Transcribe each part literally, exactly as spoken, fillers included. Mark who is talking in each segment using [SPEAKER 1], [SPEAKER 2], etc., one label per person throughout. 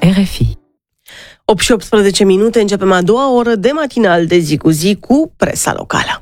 [SPEAKER 1] R F I.
[SPEAKER 2] opt și optsprezece minute, începem a doua oră de matinal de zi cu zi cu presa locală.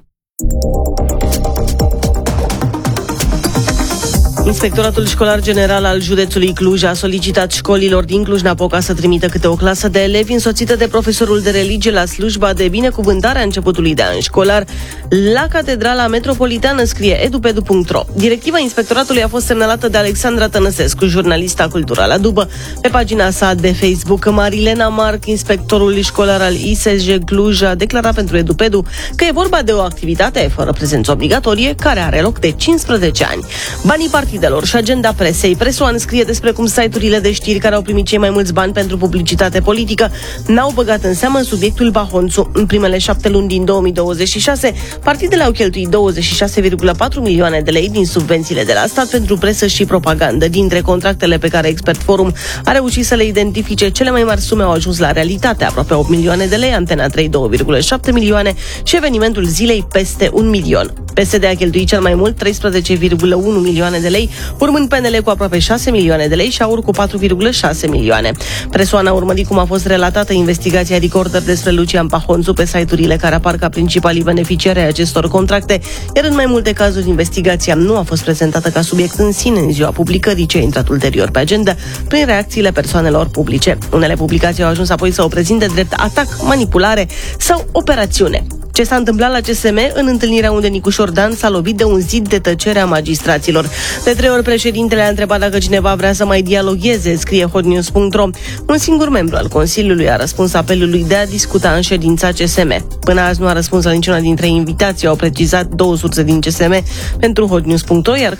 [SPEAKER 2] Inspectoratul Școlar General al județului Cluj a solicitat școlilor din Cluj-Napoca să trimită câte o clasă de elevi însoțită de profesorul de religie la slujba de binecuvântare a începutului de an școlar la Catedrala Metropolitană, scrie edupedu punct ro. Directiva inspectoratului a fost semnalată de Alexandra Tănăsescu, jurnalista culturală la Dubă. Pe pagina sa de Facebook, Marilena Marc, inspectorul școlar al I S J Cluj, a declarat pentru Edupedu că e vorba de o activitate fără prezență obligatorie care are loc de cincisprezece ani. Banii partidelor și agenda presei. Presoan scrie despre cum site-urile de știri care au primit cei mai mulți bani pentru publicitate politică n-au băgat în seamă subiectul Bahonțu. În primele șapte luni din două mii douăzeci și șase, partidele au cheltuit douăzeci și șase virgulă patru milioane de lei din subvențiile de la stat pentru presă și propagandă. Dintre contractele pe care Expert Forum a reușit să le identifice, cele mai mari sume au ajuns la realitate, aproape opt milioane de lei, Antena trei două virgulă șapte milioane și evenimentul zilei peste un milion. P S D a cheltuit cel mai mult, treisprezece virgulă unu milioane de lei, urmând P N L cu aproape șase milioane de lei și A U R cu patru virgulă șase milioane. Presoana a urmărit cum a fost relatată investigația Recorder despre Lucian Bahonțu pe site-urile care apar ca principalii beneficiari ai acestor contracte, iar în mai multe cazuri investigația nu a fost prezentată ca subiect în sine în ziua publicării, ce a intrat ulterior pe agenda prin reacțiile persoanelor publice. Unele publicații au ajuns apoi să o prezinte drept atac, manipulare sau operațiune. Ce s-a întâmplat la C S M în întâlnirea unde Nicu Șordan s-a lovit de un zid de tăcere a magistraților. De trei ori președintele a întrebat dacă cineva vrea să mai dialogueze, scrie hotnews punct ro. Un singur membru al Consiliului a răspuns apelului de a discuta în ședința C S M. Până azi nu a răspuns la niciuna dintre invitații, au precizat două surse din C S M pentru hotnews punct ro, iar